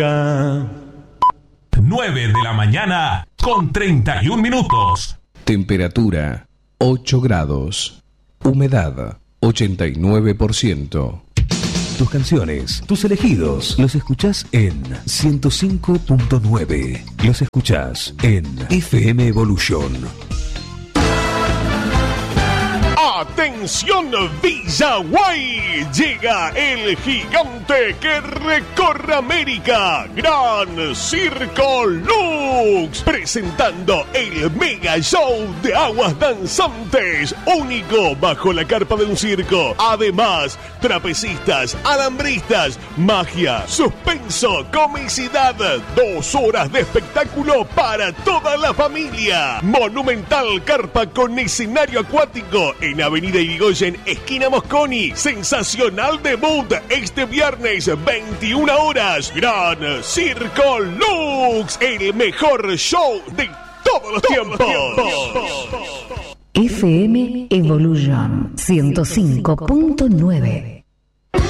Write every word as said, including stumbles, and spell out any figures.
nueve de la mañana con treinta y un minutos. Temperatura ocho grados. Humedad ochenta y nueve por ciento. Tus canciones, tus elegidos, los escuchás en ciento cinco punto nueve. Los escuchás en F M Evolution. ¡Atención Villaguay! Llega el gigante que recorre América, Gran Circo Lux, presentando el mega show de aguas danzantes, único bajo la carpa de un circo. Además, trapecistas, alambristas, magia, suspenso, comicidad, dos horas de espectáculo para toda la familia. Monumental carpa con escenario acuático en Avenida Irigoyen, esquina Mosconi. Sensacional debut este viernes, veintiuna horas. Gran Circo Lux, el mejor show de todos los tiempos. F M Evolution ciento cinco punto nueve.